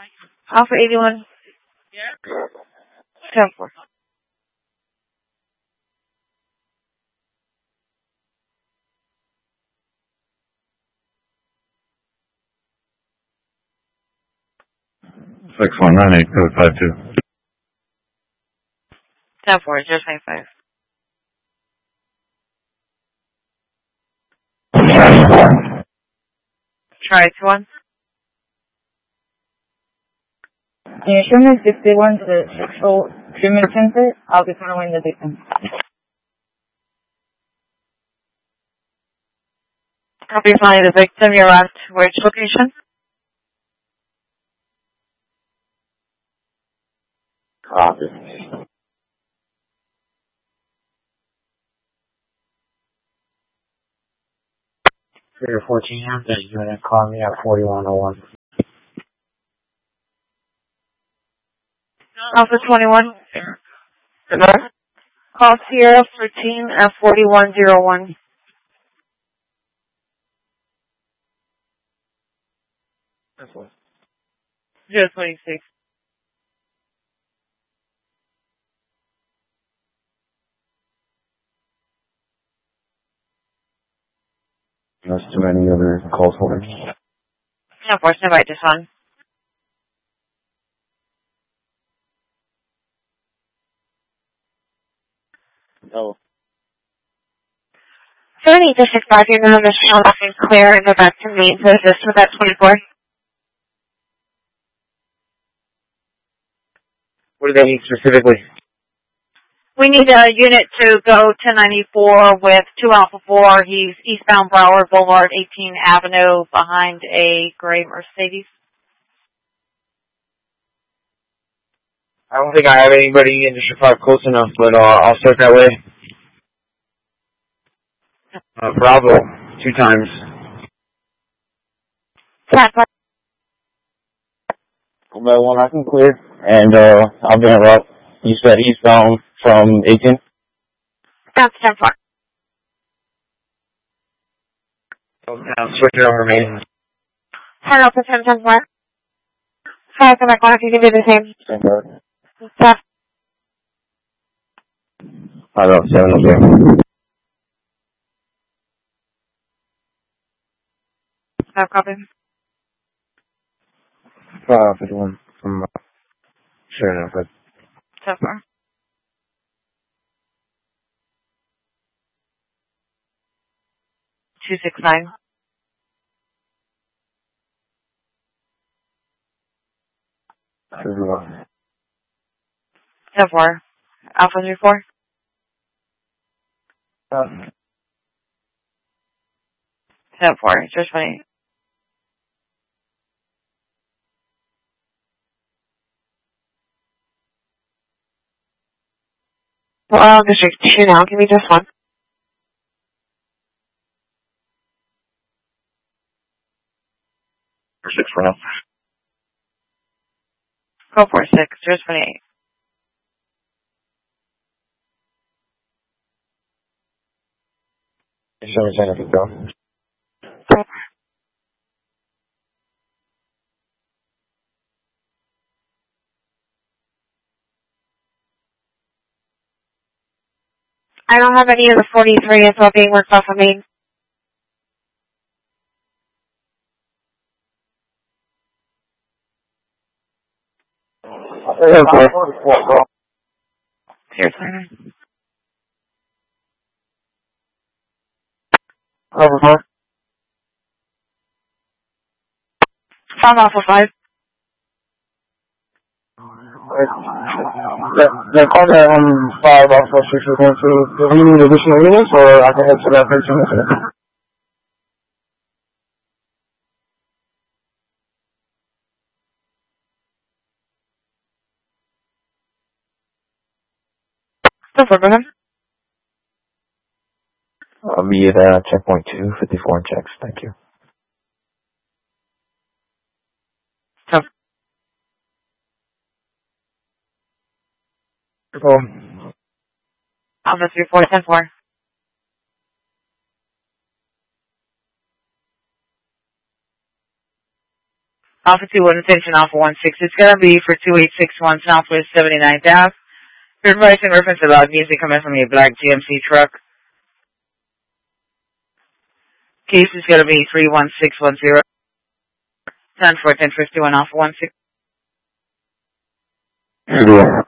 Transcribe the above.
Alpha 81. 10-4. Six 198 code 52. 10-4, 025. Try 2-1. Can you show me 61 to the 6-volt treatment center? I'll be following the victim. Copy, finding the victim. You're at which location? Copy. 314, that unit call me at 4101. Alpha 21. Call Sierra 13 at 4101. That's what. 026. There's too many other calls for me. No, of course, invite this one. No. 70-65, you're going to Michelle off and clear and go back to me to assist with that 24. What do they need specifically? We need a unit to go to 94 with 2 Alpha 4. He's eastbound Broward Boulevard, 18 Avenue, behind a gray Mercedes. I don't think I have anybody in District 5 close enough, but I'll start that way. Bravo, 2 times. One by one, I can clear, and I'll be en route. You said eastbound from 18? That's 10-4. I'm switching over, man. 10 Alpha 10-4. Sorry, come back on if you can do the same. Same card. Yeah. I don't see anything. No copy. 51 from, sure enough, but 10-4. 269. everyone. 10-4. Alpha 34. 10-4. Just funny. Well, District 2 now. Give me just one. For 6 for now. Go for 6. Just 28. Show me if it go. I don't have any of the 43. It's all being worked off of me. Here's mine. Over. 5 Alpha 5. The call that 5 Alpha 6 is going to, do we need additional units, or I can head to that 13 minutes? Go for it, go ahead. I'll be at checkpoint 2, 54 in checks. Thank you. Cool. Alpha 34, 10-4. Alpha 21, attention Alpha 16. It's going to be for 2861 Southwest 79th Ave. Your advice in reference to loud music coming from a black GMC truck. Case is going to be 31610. 10 for 1051 Alpha 16.